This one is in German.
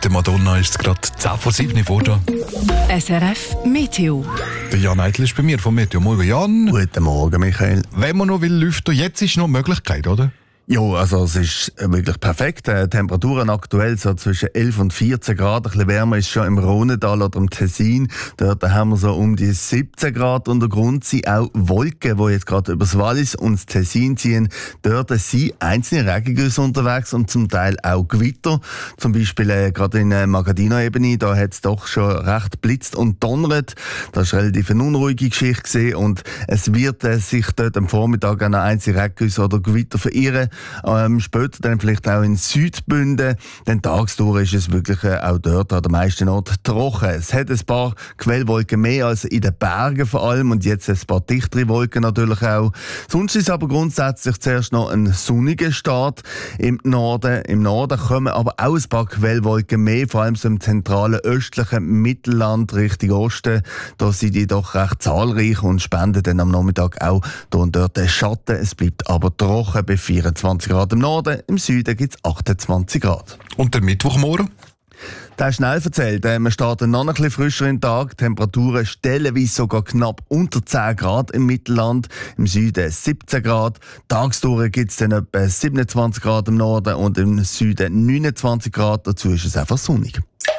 Mit der Madonna ist es gerade 10 vor 7 geworden. SRF Meteo. Der Jan Eitel ist bei mir vom Meteo. Morgen, Jan. Guten Morgen, Michael. Wenn man noch will lüften, jetzt ist noch eine Möglichkeit, oder? Ja, also es ist wirklich perfekt. Temperaturen aktuell so zwischen 11 und 14 Grad. Ein bisschen wärmer ist schon im Rhonetal oder im Tessin. Dort haben wir so um die 17 Grad. Und der Grund sind auch Wolken, die jetzt gerade über das Wallis und das Tessin ziehen. Dort sind einzelne Regengüsse unterwegs und zum Teil auch Gewitter. Zum Beispiel gerade in der Magadino-Ebene, da hat es doch schon recht blitzt und donnert. Das war relativ eine unruhige Geschichte gewesen. Und es wird sich dort am Vormittag an einzelne Regengüsse oder Gewitter verirren. Später dann vielleicht auch in Südbünden. Denn tagsdurch ist es wirklich auch dort an den meisten Orten trocken. Es hat ein paar Quellwolken mehr als in den Bergen vor allem und jetzt ein paar dichtere Wolken natürlich auch. Sonst ist aber grundsätzlich zuerst noch ein sonniger Start im Norden. Im Norden kommen aber auch ein paar Quellwolken mehr, vor allem so im zentralen östlichen Mittelland Richtung Osten. Da sind die doch recht zahlreich und spenden dann am Nachmittag auch hier und dort den Schatten. Es bleibt aber trocken bei 24 Grad im Norden, im Süden gibt es 28 Grad. Und der Mittwochmorgen? Das ist schnell erzählt. Wir starten noch ein bisschen frischer in den Tag. Temperaturen stellenweise sogar knapp unter 10 Grad im Mittelland, im Süden 17 Grad. Tagsdurch gibt es dann etwa 27 Grad im Norden und im Süden 29 Grad. Dazu ist es einfach sonnig.